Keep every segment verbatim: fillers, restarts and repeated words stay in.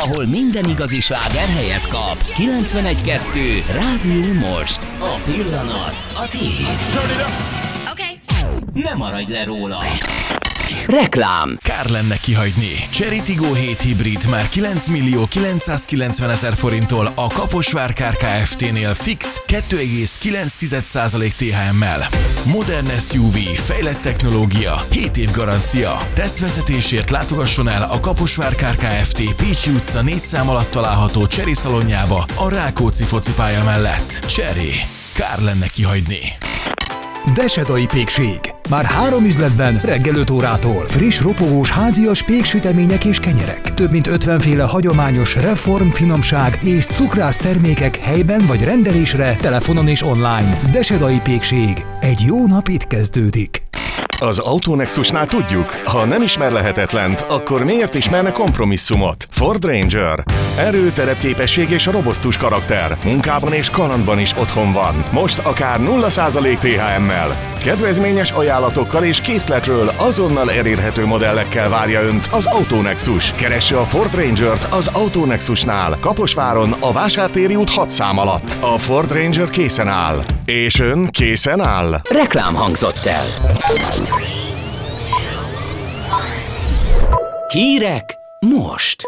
ahol minden igazi sláger helyet kap. kilencvenegy kettő Rádió Most. A pillanat, a tiéd. Oké. Ne maradj le róla. Reklám. Kár lenne kihagyni. Chery Tiggo hét hibrid már kilenc millió kilencszázkilencvenezer forinttól a Kaposvár Kft-nél fix kettő egész kilenc százalék té há em-mel. Modern es u vé, fejlett technológia, hét év garancia. Tesztvezetésért látogasson el a Kaposvár Kft. Pécsi utca négy szám alatt található Chery szalonjába a Rákóczi focipálya mellett. Chery. Kár lenne kihagyni. Desedai pékség. Már három üzletben reggel öt órától. Friss, ropogós, házias péksütemények és kenyerek. Több mint ötven féle hagyományos reform, finomság és cukrász termékek helyben vagy rendelésre, telefonon és online. Desedai pékség. Egy jó nap itt kezdődik. Az Autonexusnál tudjuk, ha nem ismer lehetetlent, akkor miért ismerne kompromisszumot? Ford Ranger. Erő, terepképesség és robosztus karakter. Munkában és kalandban is otthon van. Most akár nulla százalék té há em-mel. Kedvezményes ajánlatokkal és készletről azonnal elérhető modellekkel várja Önt az Autonexus. Keresse a Ford Rangert az Autonexusnál, Kaposváron a Vásártéri út hat szám alatt. A Ford Ranger készen áll. És Ön készen áll? Reklám hangzott el. Hírek most.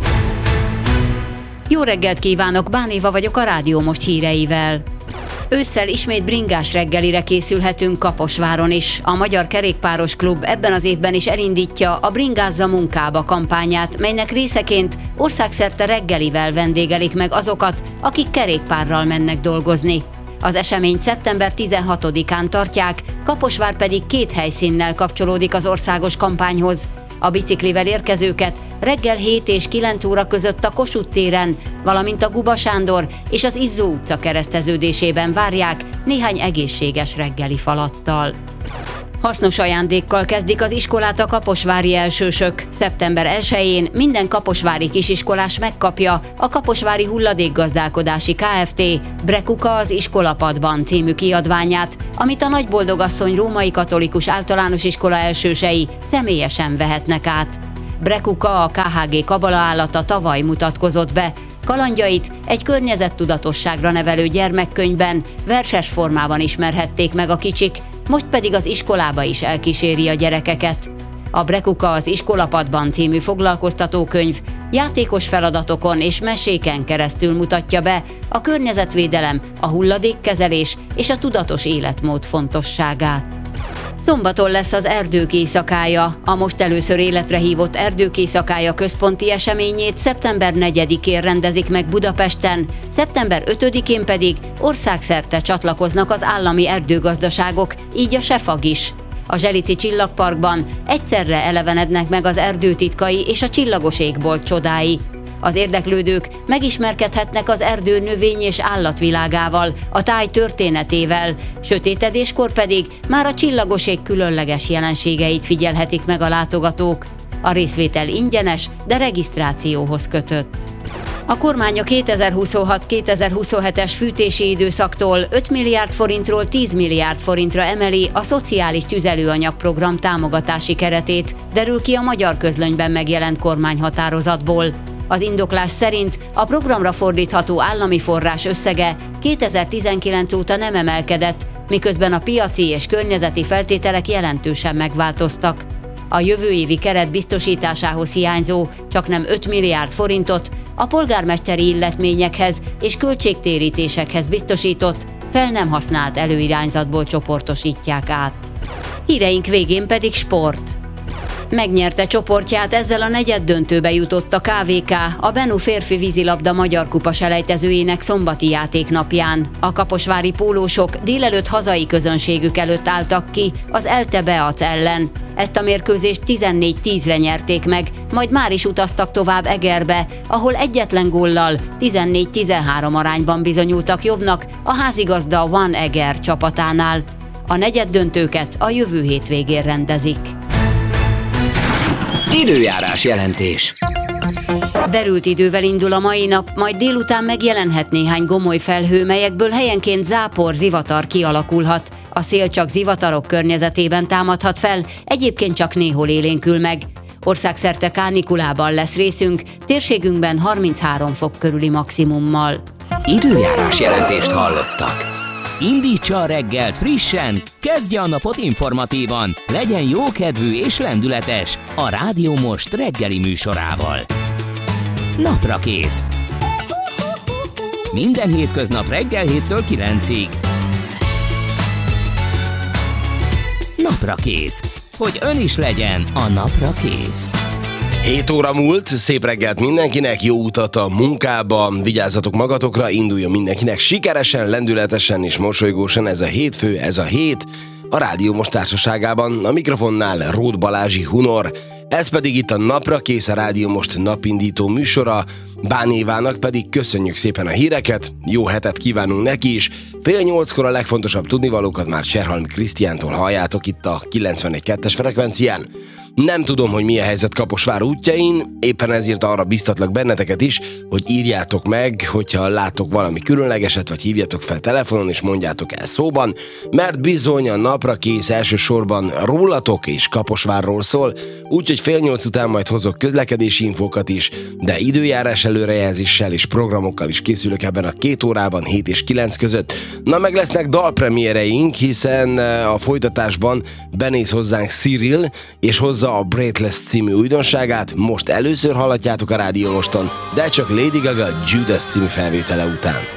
Jó reggelt kívánok, Bán Éva vagyok a Rádió Most híreivel. Ősszel ismét bringás reggelire készülhetünk Kaposváron is. A Magyar Kerékpáros Klub ebben az évben is elindítja a Bringázza munkába kampányát, melynek részeként országszerte reggelivel vendégelik meg azokat, akik kerékpárral mennek dolgozni. Az eseményt szeptember tizenhatodikán tartják, Kaposvár pedig két helyszínnel kapcsolódik az országos kampányhoz. A biciklivel érkezőket reggel hét és kilenc óra között a Kossuth téren, valamint a Guba Sándor és az Izzó utca kereszteződésében várják néhány egészséges reggeli falattal. Hasznos ajándékkal kezdik az iskolát a kaposvári elsősök. szeptember elsején minden kaposvári kisiskolás megkapja a Kaposvári Hulladékgazdálkodási Kft. Brekuka az iskolapadban című kiadványát, amit a Nagyboldogasszony Római Katolikus Általános Iskola elsősei személyesen vehetnek át. Brekuka, a ká há gé kabala állata tavaly mutatkozott be. Kalandjait egy környezettudatosságra nevelő gyermekkönyvben, verses formában ismerhették meg a kicsik, most pedig az iskolába is elkíséri a gyerekeket. A Brekuka az iskolapadban című foglalkoztatókönyv játékos feladatokon és meséken keresztül mutatja be a környezetvédelem, a hulladékkezelés és a tudatos életmód fontosságát. Szombaton lesz az Erdők éjszakája. A most először életre hívott Erdők éjszakája központi eseményét szeptember negyedikén rendezik meg Budapesten, szeptember ötödikén pedig országszerte csatlakoznak az állami erdőgazdaságok, így a Sefag is. A Zselici Csillagparkban egyszerre elevenednek meg az erdő titkai és a csillagos égbolt csodái. Az érdeklődők megismerkedhetnek az erdő növény- és állatvilágával, a táj történetével, sötétedéskor pedig már a csillagoség különleges jelenségeit figyelhetik meg a látogatók. A részvétel ingyenes, de regisztrációhoz kötött. A kormány a kétezer-huszonhat kétezer-huszonhetes fűtési időszaktól öt milliárd forintról tíz milliárd forintra emeli a szociális tüzelőanyagprogram támogatási keretét, derül ki a Magyar Közlönyben megjelent kormányhatározatból. Az indoklás szerint a programra fordítható állami forrás összege kétezer-tizenkilenc óta nem emelkedett, miközben a piaci és környezeti feltételek jelentősen megváltoztak. A jövő évi keret biztosításához hiányzó csaknem öt milliárd forintot a polgármesteri illetményekhez és költségtérítésekhez biztosított, fel nem használt előirányzatból csoportosítják át. Híreink végén pedig sport. Megnyerte csoportját, ezzel a negyeddöntőbe jutott a ká vé ká a Benu férfi vízilabda Magyar Kupa selejtezőjének szombati játéknapján. A kaposvári pólósok délelőtt hazai közönségük előtt álltak ki az ELTE Beac ellen. Ezt a mérkőzést tizennégy tízre nyerték meg, majd már is utaztak tovább Egerbe, ahol egyetlen góllal tizennégy tizenhárom arányban bizonyultak jobbnak a házigazda One Eger csapatánál. A negyeddöntőket a jövő hétvégén rendezik. Időjárás jelentés. Derült idővel indul a mai nap, majd délután megjelenhet néhány gomoly felhő, melyekből helyenként zápor, zivatar kialakulhat. A szél csak zivatarok környezetében támadhat fel, egyébként csak néhol élénkül meg. Országszerte kánikulában lesz részünk, térségünkben harminchárom fok körüli maximummal. Időjárás jelentést hallottak. Indítsa a reggelt frissen, kezdje a napot informatívan, legyen jókedvű és lendületes a Rádió Most reggeli műsorával. Naprakész. Minden hétköznap reggel héttől kilencig. Naprakész. Hogy ön is legyen a napra kész. hét óra múlt, szép reggelt mindenkinek, jó utat a munkába, vigyázzatok magatokra, induljon mindenkinek sikeresen, lendületesen és mosolygósan ez a hétfő, ez a hét, a Rádió Most társaságában, a mikrofonnál Róth Balázsi Hunor, ez pedig itt a Napra Kész, a Rádió Most napindító műsora, Bán Évának pedig köszönjük szépen a híreket, jó hetet kívánunk neki is, fél nyolckor a legfontosabb tudnivalókat már Cserhalmi Krisztiántól halljátok itt a kilencvenegy kettes frekvencián. Nem tudom, hogy milyen helyzet Kaposvár útjain, éppen ezért arra biztatlak benneteket is, hogy írjátok meg, hogyha láttok valami különlegeset, vagy hívjatok fel telefonon és mondjátok el szóban, mert bizony a Napra Kész elsősorban rólatok és Kaposvárról szól, úgyhogy fél nyolc után majd hozok közlekedési infókat is, de időjárás előrejelzéssel és programokkal is készülök ebben a két órában, hét és kilenc között. Na meg lesznek dalpremiereink, hiszen a folytatásban benéz hozzánk Cyril, és hozzá a Breathless című újdonságát, most először hallatjátok a Rádió Moston, de csak Lady Gaga Judas című felvétele után.